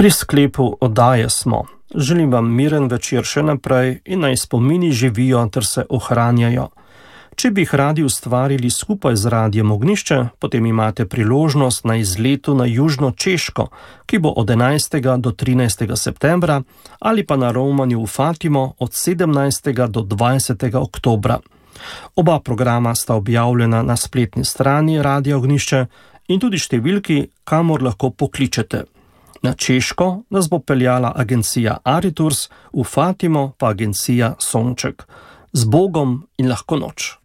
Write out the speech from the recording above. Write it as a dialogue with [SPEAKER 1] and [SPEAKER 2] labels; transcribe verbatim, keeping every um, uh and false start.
[SPEAKER 1] Pri sklepu oddaje smo. Želim vam miren večer še naprej in naj spomini živijo ter se ohranjajo. Če bi jih radi ustvarili skupaj z Radiem Ognjišče, potem imate priložnost na izletu na Južno Češko, ki bo od enajstega do trinajstega septembra, ali pa na romanju v Fatimo od sedemnajstega do dvajsetega oktobra. Oba programa sta objavljena na spletni strani Radia Ognjišče in tudi številki, kamor lahko pokličete. Na Češko nas bo peljala agencija Ariturs, v Fatimo pa agencija Sonček. Z Bogom in lahko noč.